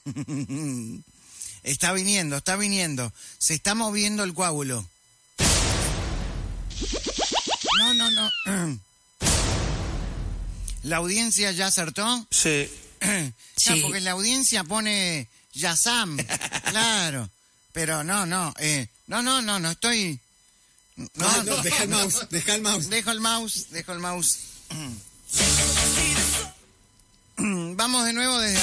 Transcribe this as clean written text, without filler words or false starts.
Está viniendo. Se está moviendo el coágulo. No. ¿La audiencia ya acertó? Sí. Sí. Porque la audiencia pone Yazam. Claro. Pero no estoy... No, deja el mouse. Dejo el mouse. Vamos de nuevo desde